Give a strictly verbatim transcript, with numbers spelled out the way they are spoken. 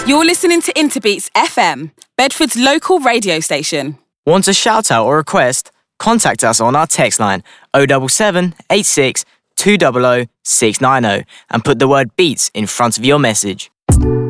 You're listening to Interbeats F M, Bedford's local radio station. Want a shout out or request? Contact us on our text line oh seven seven, eight six, two zero zero, six nine zero and put the word beats in front of your message.